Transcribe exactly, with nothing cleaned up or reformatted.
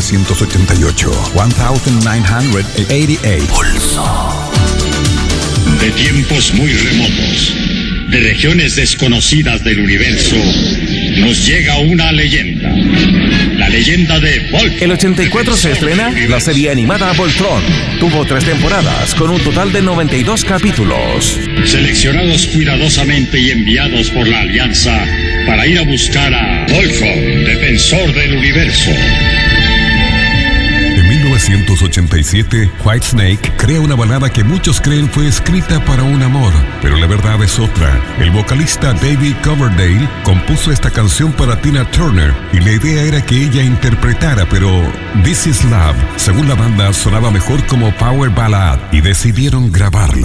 novecientos ochenta y ocho. mil novecientos ochenta y ocho. Pulso. De tiempos muy remotos, de regiones desconocidas del universo, nos llega una leyenda. La leyenda de Voltron. El ochenta y cuatro se estrena la serie animada Voltron. Tuvo tres temporadas con un total de noventa y dos capítulos. Seleccionados cuidadosamente y enviados por la Alianza para ir a buscar a Voltron, defensor del universo. En mil novecientos ochenta y siete, Whitesnake crea una balada que muchos creen fue escrita para un amor, pero la verdad es otra. El vocalista David Coverdale compuso esta canción para Tina Turner y la idea era que ella interpretara, pero This Is Love, según la banda, sonaba mejor como power ballad y decidieron grabarla.